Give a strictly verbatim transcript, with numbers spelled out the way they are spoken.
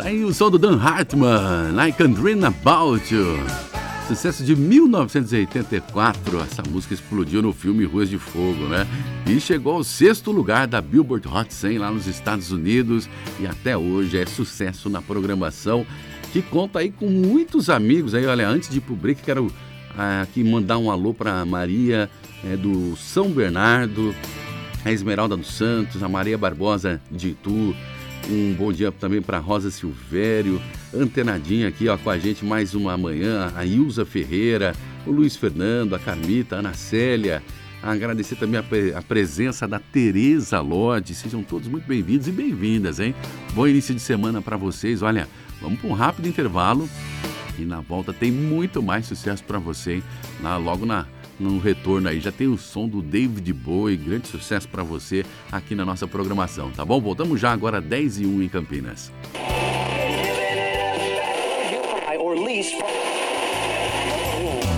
Tá aí o som do Dan Hartman, Like a Dream About You. Sucesso de mil novecentos e oitenta e quatro, essa música explodiu no filme Ruas de Fogo, né? E chegou ao sexto lugar da Billboard Hot cem lá nos Estados Unidos e até hoje é sucesso na programação, que conta aí com muitos amigos. Aí, olha, antes de ir pro break, quero ah, aqui mandar um alô para Maria é, do São Bernardo, a Esmeralda dos Santos, a Maria Barbosa de Itu. Um bom dia também para Rosa Silvério, antenadinha aqui ó, com a gente mais uma manhã, a Ilza Ferreira, o Luiz Fernando, a Carmita, a Ana Célia. Agradecer também a, pre- a presença da Tereza Lodge. Sejam todos muito bem-vindos e bem-vindas, hein? Bom início de semana para vocês. Olha, vamos para um rápido intervalo e na volta tem muito mais sucesso para você, hein? Lá, logo na no retorno aí, já tem o som do David Bowie, grande sucesso para você aqui na nossa programação, tá bom? Voltamos já agora dez e um em Campinas.